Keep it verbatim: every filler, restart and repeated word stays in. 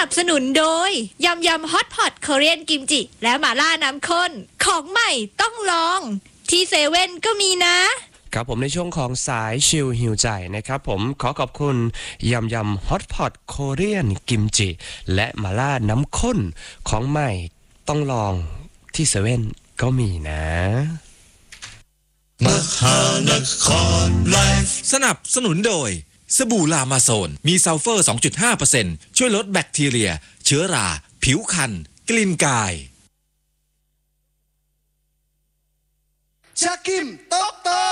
นับสนุนโดยยำยำฮอตพอตเกาหลีกิมจิและหม่าล่าน้ำข้นของใหม่ต้องลองที่เซเว่นก็มีนะครับผมในช่วงของสายชิลหิวใจนะครับผมขอขอบคุณยำยำฮอตพอตโคเรียนกิมจิและหม่าล่าน้ำข้นของใหม่ต้องลองที่เซเว่นก็มีนะมหานครไลฟ์สนับสนุนโดยสบู่ลามาโซนมีซัลเฟอร์ สองจุดห้าเปอร์เซ็นต์ ช่วยลดแบคทีเรียเชื้อราผิวคันกลิ่นกายชักกิมโต๊ะโต